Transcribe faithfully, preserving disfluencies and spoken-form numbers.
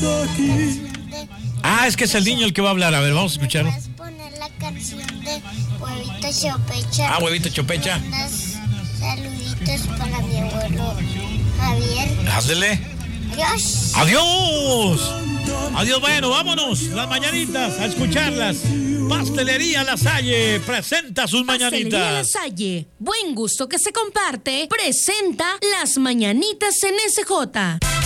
Ah, es que es el niño el que va a hablar. A ver, vamos a escuchar. ¿Puedes poner la canción de Huevito Chopecha? Ah, Huevito Chopecha. Unos saluditos para mi abuelo Javier. Ándele. Adiós. Adiós. Adiós, bueno, vámonos. Las mañanitas, a escucharlas. Pastelería La Salle presenta sus mañanitas. Pastelería La Salle, buen gusto que se comparte, presenta Las Mañanitas en S J.